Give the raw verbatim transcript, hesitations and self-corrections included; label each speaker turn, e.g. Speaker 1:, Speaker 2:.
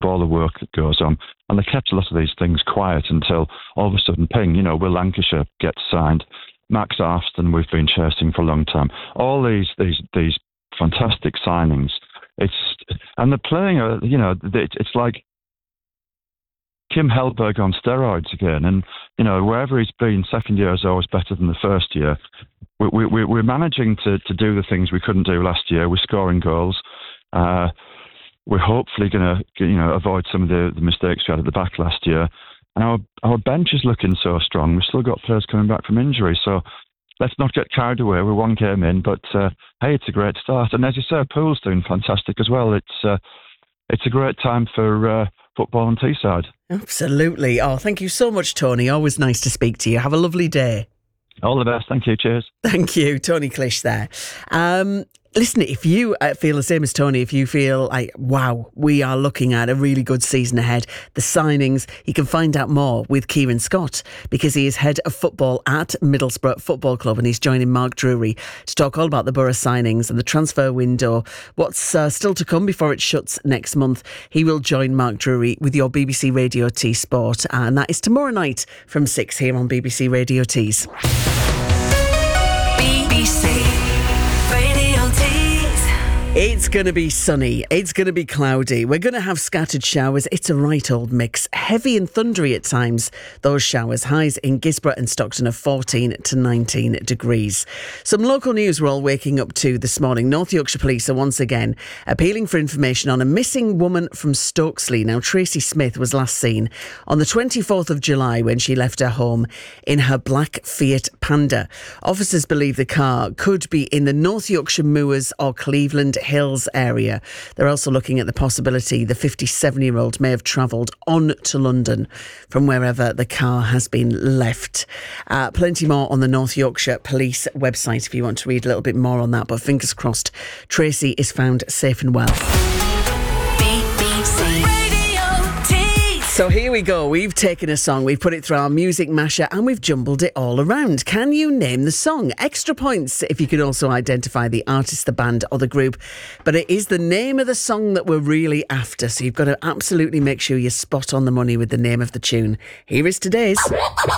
Speaker 1: all the work that goes on. And they kept a lot of these things quiet until all of a sudden, ping, you know, Will Lancashire gets signed. Max Arston, we've been chasing for a long time. All these these these fantastic signings. It's and they're playing, a, you know, it's like Kim Hellberg on steroids again. And, you know, wherever he's been, second year is always better than the first year. We, we, we're managing to, to do the things we couldn't do last year. We're scoring goals. Uh, we're hopefully going to, you know, avoid some of the, the mistakes we had at the back last year. And our our bench is looking so strong. We've still got players coming back from injury. So let's not get carried away. We're one game in, but uh, hey, it's a great start. And as you say, Pool's doing fantastic as well. It's uh, it's a great time for uh, football on Teesside.
Speaker 2: Absolutely. Oh, thank you so much, Tony. Always nice to speak to you. Have a lovely day.
Speaker 1: All the best. Thank you. Cheers.
Speaker 2: Thank you, Tony Clish there. Um, listen, if you uh, feel the same as Tony, if you feel like, wow, we are looking at a really good season ahead, the signings, you can find out more with Kieran Scott because he is head of football at Middlesbrough Football Club and he's joining Mark Drury to talk all about the Borough signings and the transfer window, what's uh, still to come before it shuts next month. He will join Mark Drury with your B B C Radio T Sport, and that is tomorrow night from six here on B B C Radio Tees.
Speaker 3: B B C Radio Tees.
Speaker 2: It's going to be sunny. It's going to be cloudy. We're going to have scattered showers. It's a right old mix. Heavy and thundery at times, those showers. Highs in Gisborough and Stockton of fourteen to nineteen degrees. Some local news we're all waking up to this morning. North Yorkshire Police are once again appealing for information on a missing woman from Stokesley. Now, Tracy Smith was last seen on the twenty-fourth of July when she left her home in her black Fiat Panda. Officers believe the car could be in the North Yorkshire Moors or Cleveland Hills area. They're also looking at the possibility the fifty-seven-year-old may have travelled on to London from wherever the car has been left. Uh, plenty more on the North Yorkshire Police website if you want to read a little bit more on that, but fingers crossed Tracy is found safe and well.
Speaker 3: B B C Radio Tees.
Speaker 2: So here we go. We've taken a song, we've put it through our music masher and we've jumbled it all around. Can you name the song? Extra points if you can also identify the artist, the band or the group. But it is the name of the song that we're really after. So you've got to absolutely make sure you're spot on the money with the name of the tune. Here is today's...